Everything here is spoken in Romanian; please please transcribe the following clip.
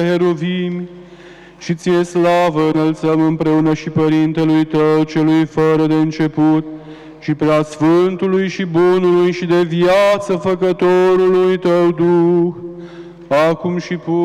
heruvimi, și ție slavă înălțăm împreună și Părintelui Tău, celui fără de început, și Preasfântului și Bunului și de viață Făcătorului Tău Duh, acum și